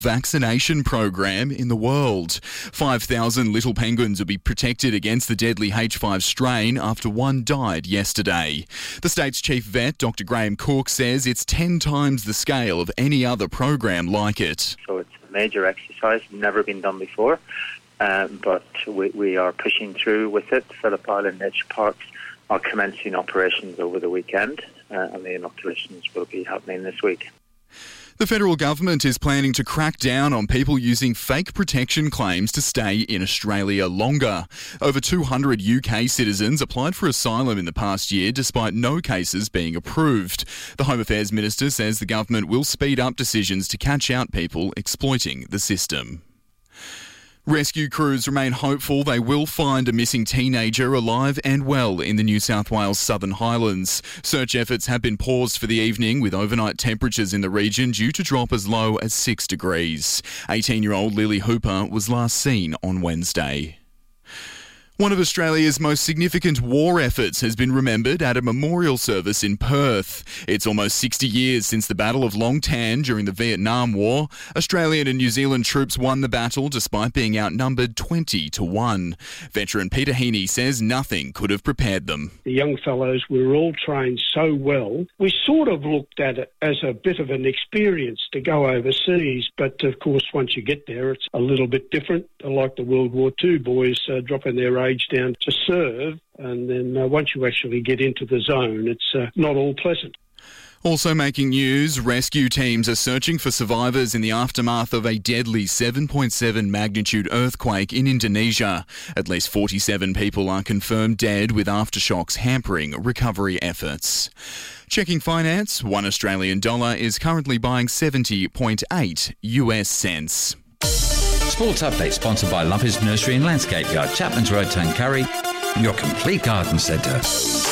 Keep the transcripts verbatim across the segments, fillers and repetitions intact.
vaccination program in the world. five thousand little penguins will be protected against the deadly H five strain after one died yesterday. The state's chief vet, Doctor Graham Cook, says it's ten times the scale of any other program like it. So it's a major exercise, never been done before, um, but we, we are pushing through with it. Phillip Island Nature Parks are commencing operations over the weekend, uh, and the inoculations will be happening this week. The federal government is planning to crack down on people using fake protection claims to stay in Australia longer. Over two hundred U K citizens applied for asylum in the past year despite no cases being approved. The Home Affairs Minister says the government will speed up decisions to catch out people exploiting the system. Rescue crews remain hopeful they will find a missing teenager alive and well in the New South Wales Southern Highlands. Search efforts have been paused for the evening with overnight temperatures in the region due to drop as low as six degrees. eighteen-year-old Lily Hooper was last seen on Wednesday. One of Australia's most significant war efforts has been remembered at a memorial service in Perth. It's almost sixty years since the Battle of Long Tan during the Vietnam War. Australian and New Zealand troops won the battle despite being outnumbered twenty to one. Veteran Peter Heaney says nothing could have prepared them. The young fellows were all trained so well. We sort of looked at it as a bit of an experience to go overseas, but of course once you get there it's a little bit different. Like the World War Two boys uh, dropping their age down to serve, and then uh, once you actually get into the zone, it's uh, not all pleasant. Also making news, rescue teams are searching for survivors in the aftermath of a deadly seven point seven magnitude earthquake in Indonesia. At least forty-seven people are confirmed dead, with aftershocks hampering recovery efforts. Checking finance, one Australian dollar is currently buying seventy point eight U S cents. Sports Update sponsored by Lumpers Nursery and Landscape Yard, Chapman's Road, Tuncurry, your complete garden centre.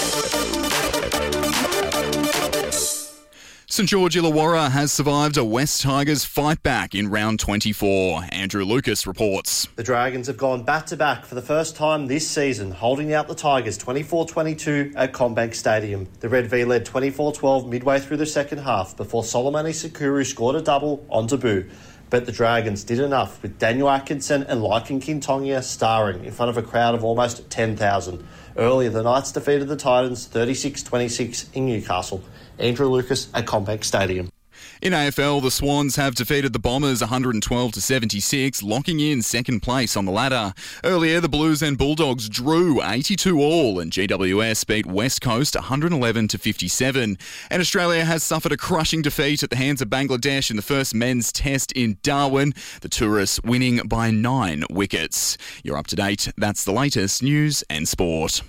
St George Illawarra has survived a West Tigers fight back in round twenty-four. Andrew Lucas reports. The Dragons have gone back-to-back for the first time this season, holding out the Tigers twenty-four twenty-two at CommBank Stadium. The Red V led twenty-four twelve midway through the second half before Solomani Sakuru scored a double on debut. But the Dragons did enough, with Daniel Atkinson and Lycan Kintongia starring in front of a crowd of almost ten thousand. Earlier, the Knights defeated the Titans thirty-six twenty-six in Newcastle. Andrew Lucas at CommBank Stadium. In A F L, the Swans have defeated the Bombers one hundred twelve to seventy-six, locking in second place on the ladder. Earlier, the Blues and Bulldogs drew eighty-two all, and G W S beat West Coast one hundred eleven to fifty-seven. And Australia has suffered a crushing defeat at the hands of Bangladesh in the first men's test in Darwin, the tourists winning by nine wickets. You're up to date. That's the latest news and sport.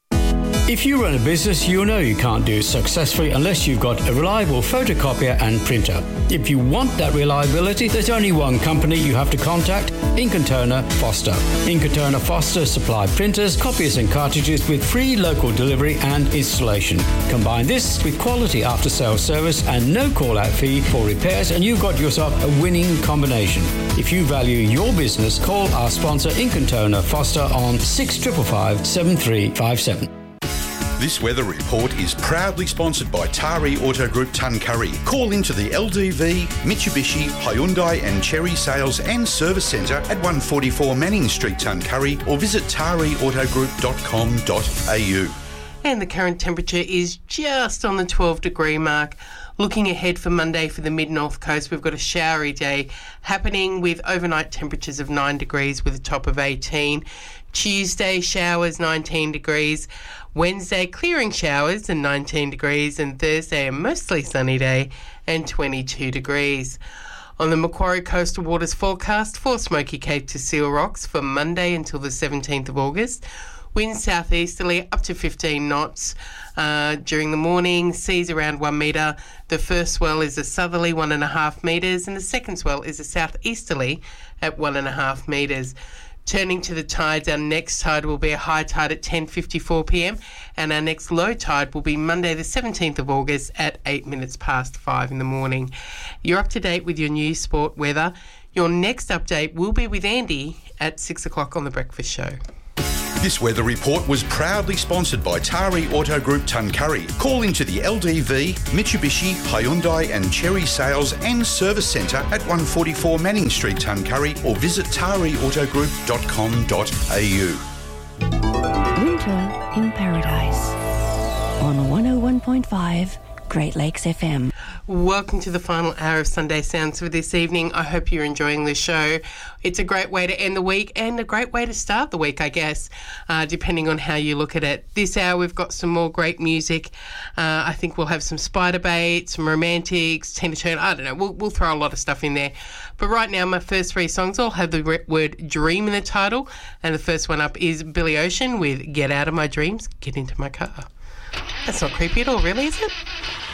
If you run a business, you know you can't do it successfully unless you've got a reliable photocopier and printer. If you want that reliability, there's only one company you have to contact, Ink and Toner Foster. Ink and Toner Foster supply printers, copiers and cartridges with free local delivery and installation. Combine this with quality after-sales service and no call-out fee for repairs, and you've got yourself a winning combination. If you value your business, call our sponsor Ink and Toner Foster on six five five, seven three five seven. This weather report is proudly sponsored by Tari Auto Group Tuncurry. Call into the L D V, Mitsubishi, Hyundai and Chery Sales and Service Centre at one forty-four Manning Street, Tuncurry, or visit tari auto group dot com dot a u. And the current temperature is just on the twelve degree mark. Looking ahead for Monday for the mid-north coast, we've got a showery day happening with overnight temperatures of nine degrees with a top of eighteen. Tuesday, showers, nineteen degrees. Wednesday, clearing showers and nineteen degrees. And Thursday, a mostly sunny day and twenty-two degrees. On the Macquarie Coastal Waters forecast for Smoky Cape to Seal Rocks for Monday until the seventeenth of August. Winds southeasterly up to fifteen knots uh, during the morning. Seas around one metre. The first swell is a southerly one and a half metres, and the second swell is a southeasterly at one and a half metres. Turning to the tides, our next tide will be a high tide at ten fifty-four p m and our next low tide will be Monday the seventeenth of August at eight minutes past five in the morning. You're up to date with your news, sport, weather. Your next update will be with Andy at six o'clock on The Breakfast Show. This weather report was proudly sponsored by Tari Auto Group Tuncurry. Call into the L D V, Mitsubishi, Hyundai and Cherry Sales and Service Centre at one forty-four Manning Street, Tuncurry, or visit tari auto group dot com dot a u. Winter in Paradise on one oh one point five Great Lakes F M. Welcome to the final hour of Sunday Sounds for this evening. I hope you're enjoying the show. It's a great way to end the week and a great way to start the week, I guess, uh, depending on how you look at it. This hour we've got some more great music. Uh, I think we'll have some Spiderbait, some Romantics, Tina Turner. I don't know. We'll, we'll throw a lot of stuff in there. But right now, my first three songs all have the re- word dream in the title. And the first one up is Billy Ocean with Get Out of My Dreams, Get Into My Car. That's not creepy at all, really, is it?